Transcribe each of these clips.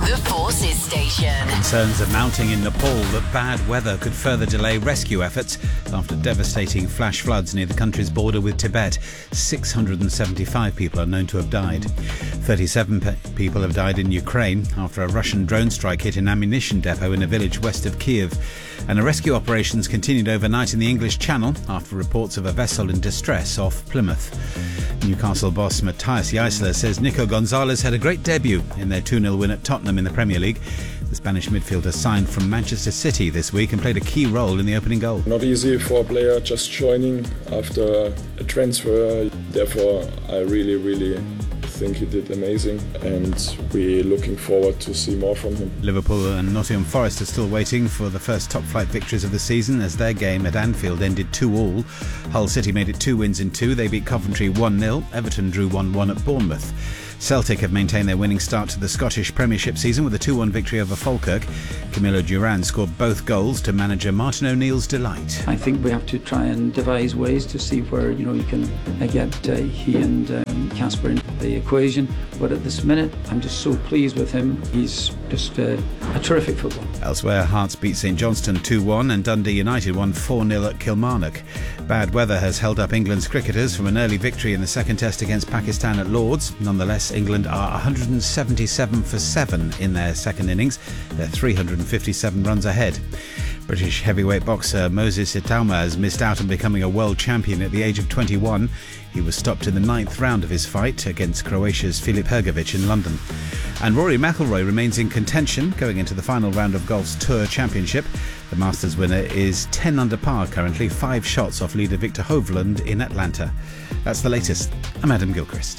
The Forces Station. Concerns are mounting in Nepal that bad weather could further delay rescue efforts after devastating flash floods near the country's border with Tibet. 675 people are known to have died. 37 people have died in Ukraine after a Russian drone strike hit an ammunition depot in a village west of Kiev. And rescue operations continued overnight in the English Channel after reports of a vessel in distress off Plymouth. Newcastle boss Matthias Jaissler says Nico Gonzalez had a great debut in their 2-0 win at Tottenham in the Premier League. The Spanish midfielder signed from Manchester City this week and played a key role in the opening goal. Not easy for a player just joining after a transfer. Therefore, I really think he did amazing, and we're looking forward to see more from him. Liverpool and Nottingham Forest are still waiting for the first top-flight victories of the season as their game at Anfield ended 2-2. Hull City made it 2 wins in 2. They beat Coventry 1-0. Everton drew 1-1 at Bournemouth. Celtic have maintained their winning start to the Scottish Premiership season with a 2-1 victory over Falkirk. Camilo Duran scored both goals to manager Martin O'Neill's delight. I think we have to try and devise ways to see where you can get he and Casper into the equation. But at this minute, I'm just so pleased with him. He's just a terrific footballer. Elsewhere, Hearts beat St Johnstone 2-1 and Dundee United won 4-0 at Kilmarnock. Bad weather has held up England's cricketers from an early victory in the second test against Pakistan at Lords. Nonetheless, England are 177 for 7 in their second innings. They're 357 runs ahead. British heavyweight boxer Moses Itauma has missed out on becoming a world champion at the age of 21. He was stopped in the 9th round of his fight against Croatia's Filip Hrgovic in London. And Rory McIlroy remains in contention going into the final round of golf's Tour Championship. The Masters winner is 10 under par currently, 5 shots off leader Victor Hovland in Atlanta. That's the latest. I'm Adam Gilchrist.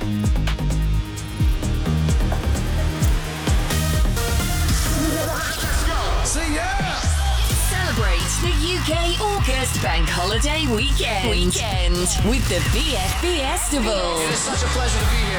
The UK August Bank Holiday weekend with the BF Festival. It's such a pleasure to be here.